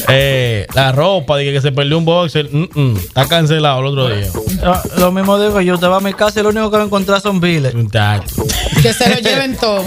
La ropa, dije que se perdió un boxer. Está cancelado el otro día. Lo mismo digo yo, te vas a mi casa y lo único que va a encontrar son biles. Que se lo lleven todo.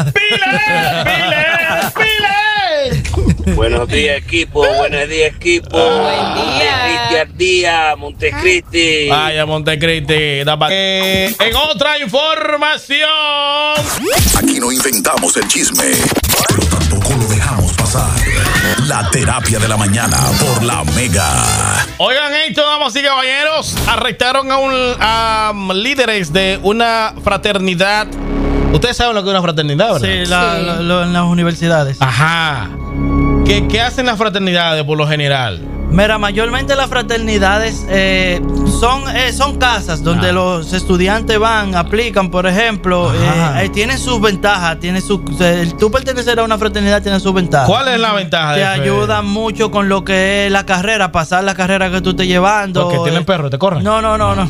¡Piles! Buenos días, equipo. Buen día. Cristian Díaz, Montecristi. Vaya, Montecristi. En otra información. Aquí no inventamos el chisme, pero tampoco lo dejamos pasar. La terapia de la mañana por la Mega. Oigan esto, damas y caballeros. Arrestaron a líderes de una fraternidad. Ustedes saben lo que es una fraternidad, ¿verdad? Sí, en las universidades. Ajá. ¿Qué hacen las fraternidades por lo general? Mira, mayormente las fraternidades son casas donde los estudiantes van, aplican, por ejemplo, tienen sus ventajas, tú pertenecer a una fraternidad tiene sus ventajas. ¿Cuál es la ventaja? Te ayudan mucho con lo que es la carrera, pasar la carrera que tú estés llevando. Porque tienen perros, te corren. No.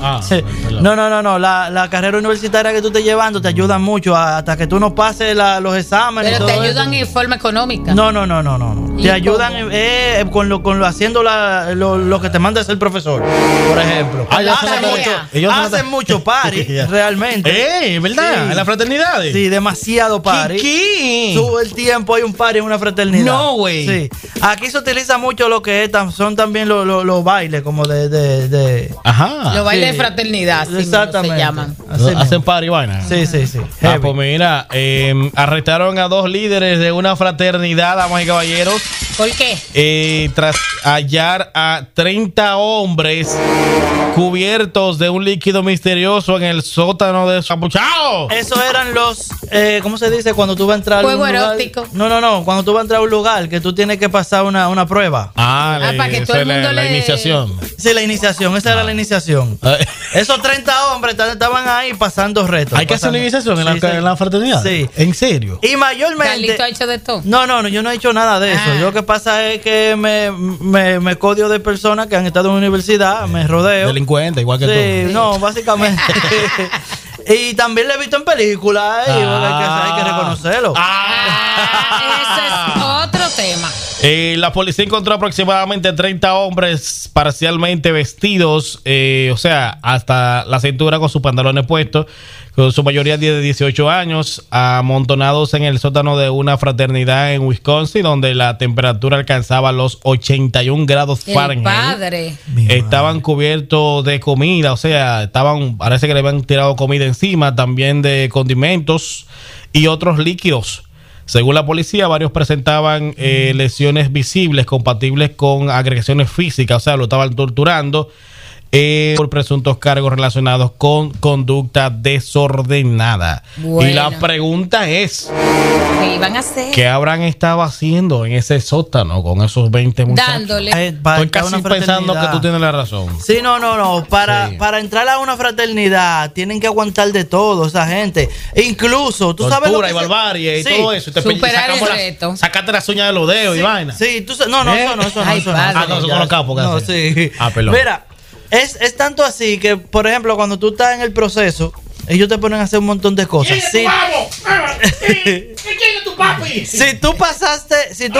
La carrera universitaria que tú estés llevando te ayudan mucho hasta que tú no pases los exámenes. Pero te ayudan en forma económica. No. Te ayudan con lo haciendo lo que te manda a hacer el profesor, por ejemplo. Hacen mucho party, realmente. ¿Verdad? Sí. ¿En las fraternidades? Sí, demasiado party. ¿Qué? Todo el tiempo hay un party en una fraternidad. No, güey. Sí. Aquí se utiliza mucho lo que son también los bailes, como de Ajá. Los bailes de fraternidad, exactamente. Se llaman. Hacen party, vaina. Sí. Pues mira, arrestaron a 2 líderes de una fraternidad, damas y caballeros. ¿Por qué? Tras hallar a 30 hombres cubiertos de un líquido misterioso en el sótano de Capuchao. Eso eran los, ¿cómo se dice? Cuando tú vas a entrar a un Juego lugar. erótico. No. Cuando tú vas a entrar a un lugar que tú tienes que pasar una prueba. Para que todo el mundo la iniciación. Sí, la iniciación. Esa era la iniciación. Esos 30 hombres estaban ahí pasando retos. ¿Hay que hacer la iniciación en la fraternidad? Sí. ¿En serio? Y mayormente... ¿Carlito ha hecho de todo? No, yo no he hecho nada de eso. Yo lo que pasa es que me codio de personas que han estado en la universidad, me rodeo. Delincuente, igual que tú. Sí, no, básicamente. Y también lo he visto en películas, hay que reconocerlo. Ese es otro tema. La policía encontró aproximadamente 30 hombres parcialmente vestidos, o sea, hasta la cintura con sus pantalones puestos, con su mayoría de 18 años, amontonados en el sótano de una fraternidad en Wisconsin, donde la temperatura alcanzaba los 81 grados Fahrenheit. Padre. Estaban cubiertos de comida, o sea, parece que le habían tirado comida encima, también de condimentos y otros líquidos. Según la policía, varios presentaban lesiones visibles compatibles con agresiones físicas, o sea, lo estaban torturando por presuntos cargos relacionados con conducta desordenada. Bueno. Y la pregunta es, ¿qué iban a hacer? ¿qué habrán estado haciendo en ese sótano con esos 20 muchachos? Dándole. Estoy casi pensando que tú tienes la razón. Sí, no. Para entrar a una fraternidad tienen que aguantar de todo esa gente. Incluso, tú sabes lo que y barbarie y sí, todo eso. Y superar el reto. Sacate las uñas de los dedos y vaina. Sí, tú eso no. Ay, Eso padre. No, eso son los capos que no, hacen. sí. Perdón. Mira, es tanto así que, por ejemplo, cuando tú estás en el proceso, ellos te ponen a hacer un montón de cosas. ¿Quién es tu papi? Si tú pasaste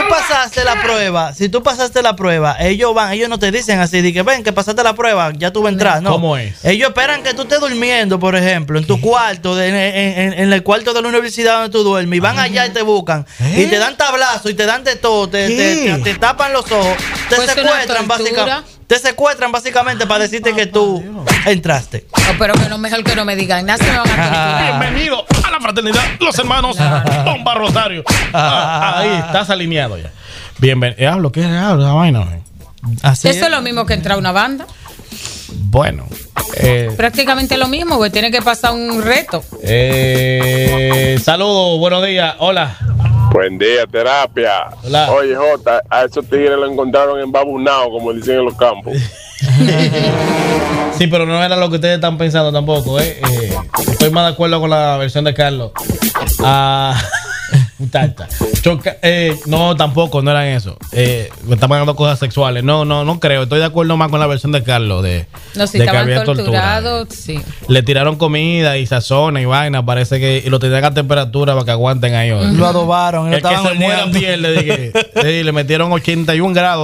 la prueba, ellos no te dicen así, de que ven, que pasaste la prueba, ya tú vas a entrar, no. ¿Cómo es? Ellos esperan que tú estés durmiendo, por ejemplo, en tu cuarto, en el cuarto de la universidad donde tú duermes, y van allá y te buscan, y te dan tablazo, y te dan de todo, te tapan los ojos, te Pues secuestran básicamente. Te secuestran básicamente para decirte que tú entraste. No, pero que no, mejor que no me digan nada, se me van a torturar. Bienvenido a la fraternidad, los hermanos Bomba Rosario. Ahí estás alineado ya. Bienvenido. Lo que es la vaina. Así Eso es lo mismo que entrar a una banda. Bueno. Prácticamente lo mismo, güey. Tiene que pasar un reto. Saludos, buenos días. Hola. Buen día, terapia. Hola. Oye, Jota, a esos tigres lo encontraron embabunado, como dicen en los campos. Sí, pero no era lo que ustedes están pensando tampoco, Estoy más de acuerdo con la versión de Carlos. No, tampoco, no eran eso. Me están pagando cosas sexuales. No creo. Estoy de acuerdo más con la versión de Carlos. No, si de estaban que había torturados, sí. Le tiraron comida y sazón y vaina. Parece que y lo tenían a temperatura para que aguanten ahí. Lo adobaron. El que se muera pierde. Le metieron 81 grados.